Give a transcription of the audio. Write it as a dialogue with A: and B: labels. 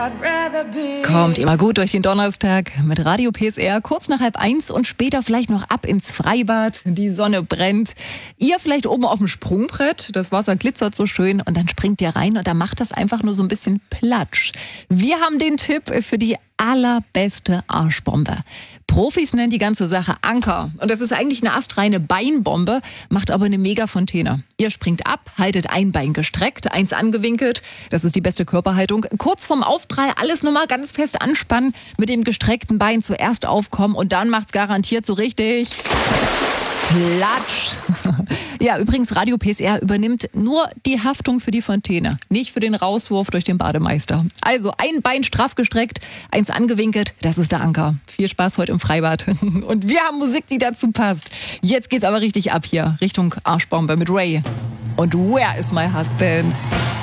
A: Kommt immer gut durch den Donnerstag mit Radio PSR, kurz nach 12:30 und später vielleicht noch ab ins Freibad. Die Sonne brennt. Ihr vielleicht oben auf dem Sprungbrett, das Wasser glitzert so schön und dann springt ihr rein und dann macht das einfach nur so ein bisschen Platsch. Wir haben den Tipp für die allerbeste Arschbombe. Profis nennen die ganze Sache Anker. Und das ist eigentlich eine astreine Beinbombe, macht aber eine Mega-Fontäne. Ihr springt ab, haltet ein Bein gestreckt, eins angewinkelt. Das ist die beste Körperhaltung. Kurz vorm Aufprall alles nochmal ganz fest anspannen, mit dem gestreckten Bein zuerst aufkommen und dann macht's garantiert so richtig Platsch. Ja, übrigens, Radio PSR übernimmt nur die Haftung für die Fontäne, nicht für den Rauswurf durch den Bademeister. Also ein Bein straff gestreckt, eins angewinkelt, das ist der Anker. Viel Spaß heute im Freibad. Und wir haben Musik, die dazu passt. Jetzt geht's aber richtig ab hier, Richtung Arschbombe mit Ray. Und Where is my husband?